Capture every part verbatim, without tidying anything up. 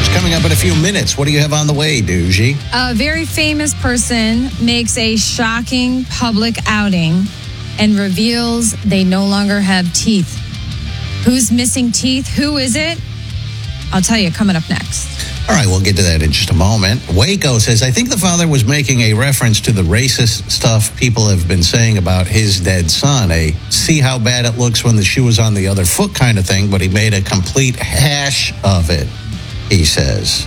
Coming up in a few minutes. What do you have on the way, Doogie? A very famous person makes a shocking public outing and reveals they no longer have teeth. Who's missing teeth? Who is it? I'll tell you coming up next. All right, we'll get to that in just a moment. Waco says, I think the father was making a reference to the racist stuff people have been saying about his dead son. A see how bad it looks when the shoe is on the other foot kind of thing, but he made a complete hash of it, he says.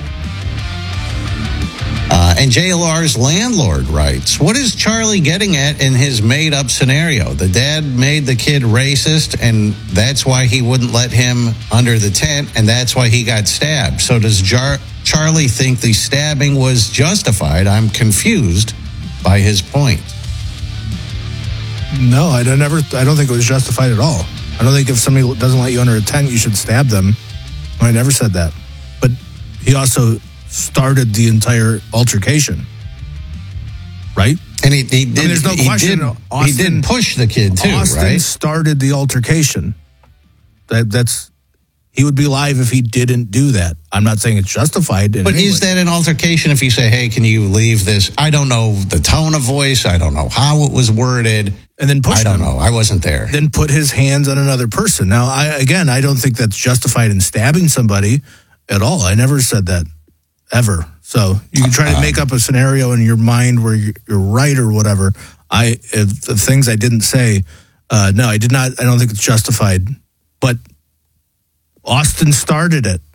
Uh, and J L R's landlord writes, what is Charlie getting at in his made-up scenario? The dad made the kid racist, and that's why he wouldn't let him under the tent, and that's why he got stabbed. So does Jar- Charlie think the stabbing was justified? I'm confused by his point. No, I don't never. I don't think it was justified at all. I don't think if somebody doesn't let you under a tent, you should stab them. I never said that. But he also started the entire altercation, right? And he, he did. I mean, there's no he question. Did, Austin, he did push the kid too, Austin right? started the altercation. That that's he would be live if he didn't do that. I'm not saying it's justified. But is that an altercation if you say, "Hey, can you leave this?" I don't know the tone of voice. I don't know how it was worded. And then push I don't him. know. I wasn't there. Then put his hands on another person. Now, I again, I don't think that's justified in stabbing somebody at all. I never said that. Ever. So you can try to make up a scenario in your mind where you're right or whatever. I if the things I didn't say, uh, no, I did not. I don't think it's justified. But Austin started it.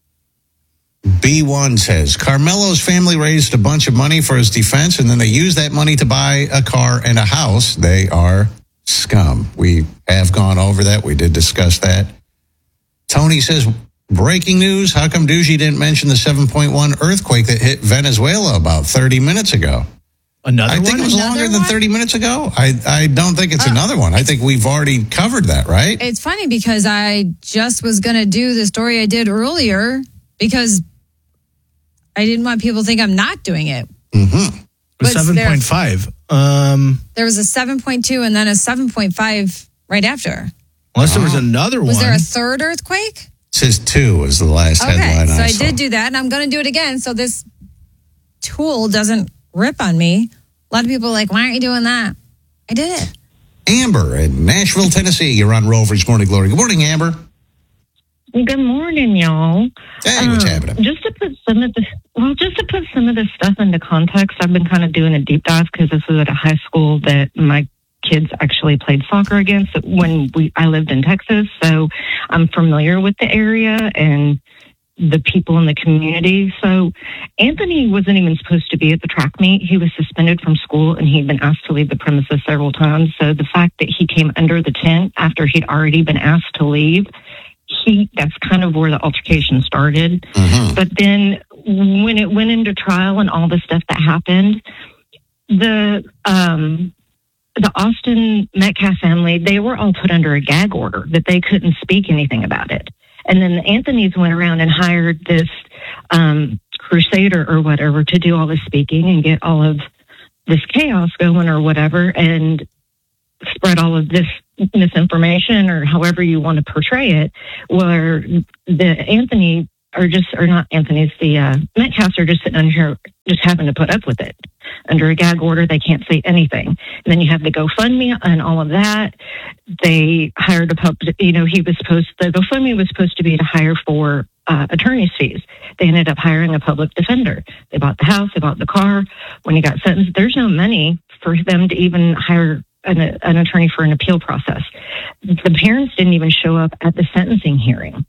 B one says, Carmelo's family raised a bunch of money for his defense, and then they used that money to buy a car and a house. They are scum. We have gone over that. We did discuss that. Tony says, breaking news, how come Doogie didn't mention the seven point one earthquake that hit Venezuela about thirty minutes ago? Another I one? think it was Another longer than one? thirty minutes ago. I, I don't think it's Uh, another one. I think we've already covered that, right? It's funny because I just was going to do the story I did earlier because I didn't want people to think I'm not doing it. Mm-hmm. But seven point five. Um, There was a seven point two and then a seven point five right after. unless there was another Was one. there a third earthquake? It says two was the last Okay, headline so I I saw. did do that, and I'm going to do it again so this tool doesn't rip on me. A lot of people are like, why aren't you doing that? I did it. Amber in Nashville, Tennessee. You're on Rover's Morning Glory. Good morning, Amber. Good morning, y'all. Hey, what's Um, happening? Just to put some of the well, just to put some of this stuff into context, I've been kind of doing a deep dive because this was at a high school that my kids actually played soccer against when we I lived in Texas, so I'm familiar with the area and the people in the community. So Anthony wasn't even supposed to be at the track meet. He was suspended from school and he'd been asked to leave the premises several times. So the fact that he came under the tent after he'd already been asked to leave, he that's kind of where the altercation started. Mm-hmm. But then when it went into trial and all the stuff that happened, the um the Austin Metcalf family, they were all put under a gag order that they couldn't speak anything about it. And then the Anthonys went around and hired this um, crusader or whatever to do all the speaking and get all of this chaos going or whatever and spread all of this misinformation or however you want to portray it, where the Anthony are just, or not Anthony's, the uh, Metcalfs are just sitting under here just having to put up with it. Under a gag order, they can't say anything. And then you have the GoFundMe and all of that. They hired a pub, you know, he was supposed, the GoFundMe was supposed to be to hire for uh, attorney's fees. They ended up hiring a public defender. They bought the house, they bought the car. When he got sentenced, there's no money for them to even hire an, an attorney for an appeal process. The parents didn't even show up at the sentencing hearing.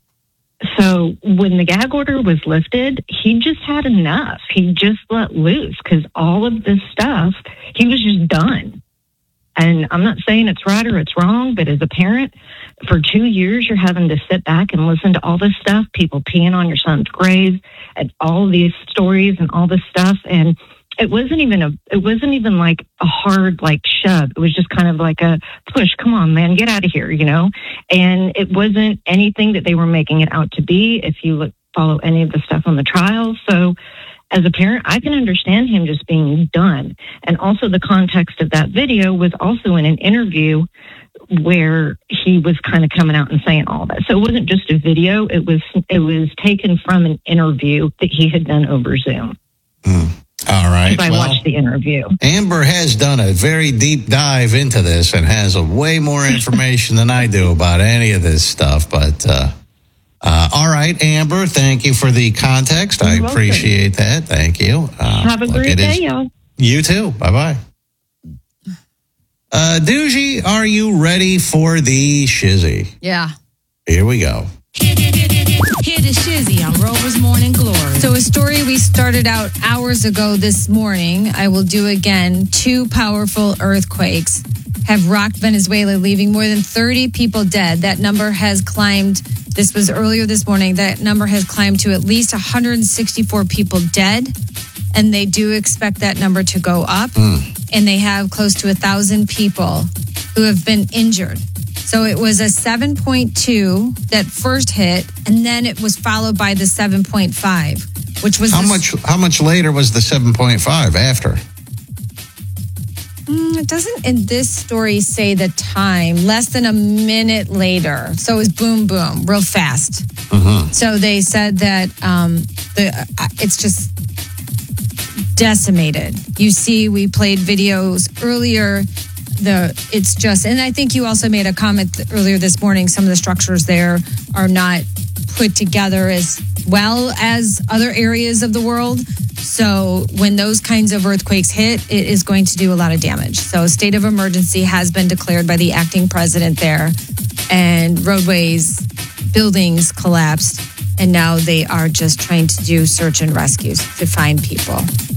So when the gag order was lifted, he just had enough. He just let loose because all of this stuff, he was just done. And I'm not saying it's right or it's wrong, but as a parent, for two years, you're having to sit back and listen to all this stuff, people peeing on your son's grave and all these stories and all this stuff. And it wasn't even a, it wasn't even like a hard, like shove. It was just kind of like a push. Come on, man, get out of here, you know? And it wasn't anything that they were making it out to be. If you look, follow any of the stuff on the trial. So as a parent, I can understand him just being done. And also the context of that video was also in an interview where he was kind of coming out and saying all that. So it wasn't just a video; it was it was taken from an interview that he had done over Zoom. Mm. All right. I well, watched the interview. Amber has done a very deep dive into this and has a way more information than I do about any of this stuff. But uh, uh, all right, Amber, thank you for the context. You're I welcome. appreciate that. Thank you. Uh, Have a look, great it day, is- y'all. You too. Bye bye. Uh, Doogie, are you ready for the shizzy? Yeah. Here we go. Hit, hit, hit, hit, hit. Hit the shizzy on Rover's Morning Glory. So a story we started out hours ago this morning, I will do again. Two powerful earthquakes have rocked Venezuela, leaving more than thirty people dead. That number has climbed, this was earlier this morning, that number has climbed to at least one hundred sixty-four people dead. And they do expect that number to go up. Mm. And they have close to one thousand people who have been injured. So it was a seven point two that first hit, and then it was followed by the seven point five, which was How the, much How much later was the seven point five after? Mm, it doesn't in this story say the time. Less than a minute later. So it was boom, boom, real fast. Mm-hmm. So they said that um, the uh, it's just decimated. You see, we played videos earlier. The it's just, and I think you also made a comment earlier this morning. Some of the structures there are not put together as well as other areas of the world. So when those kinds of earthquakes hit, it is going to do a lot of damage. So a state of emergency has been declared by the acting president there, and roadways, buildings collapsed, and now they are just trying to do search and rescues to find people.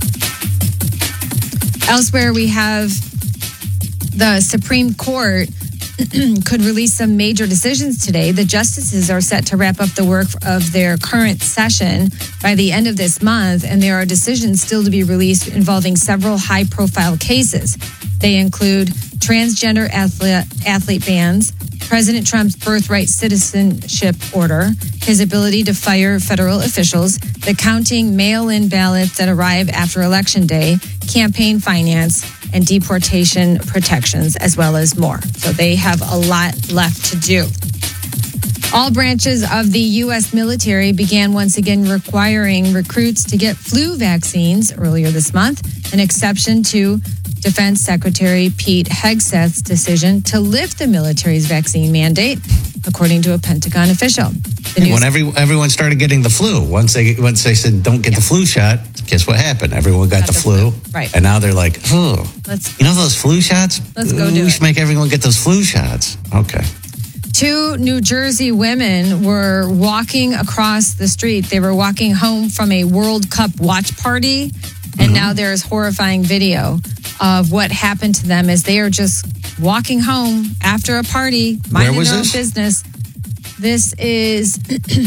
Elsewhere, we have the Supreme Court could release some major decisions today. The justices are set to wrap up the work of their current session by the end of this month, and there are decisions still to be released involving several high-profile cases. They include transgender athlete, athlete bans, President Trump's birthright citizenship order, his ability to fire federal officials, the counting mail-in ballots that arrive after Election Day, campaign finance, and deportation protections, as well as more. So they have a lot left to do. All branches of the U S military began once again requiring recruits to get flu vaccines earlier this month, an exception to Defense Secretary Pete Hegseth's decision to lift the military's vaccine mandate, according to a Pentagon official. The news- When every, everyone started getting the flu, once they once they said don't get Yeah. the flu shot, guess what happened? Everyone got, Got the, the flu, flu. Right. And now they're like, oh, Let's you know those flu shots? Let's go we do should it. make everyone get those flu shots. Okay. Two New Jersey women were walking across the street. They were walking home from a World Cup watch party, and Mm-hmm. now there's horrifying video of what happened to them as they are just walking home after a party, minding was their this? own business. This is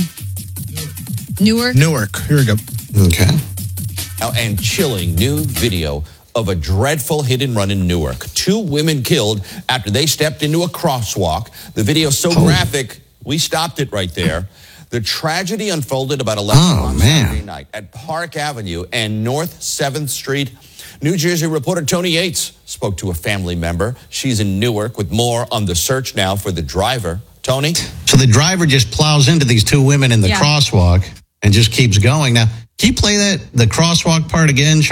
Newark. Newark. Here we go. Okay. And chilling new video of a dreadful hit and run in Newark. Two women killed after they stepped into a crosswalk. The video so Oh. graphic, we stopped it right there. The tragedy unfolded about eleven Oh, on man. Saturday night at Park Avenue and North seventh Street. New Jersey reporter Tony Yates spoke to a family member. She's in Newark with more on the search now for the driver. Tony? So the driver just plows into these two women in the Yeah. crosswalk and just keeps going. Now, can you play that, the crosswalk part again,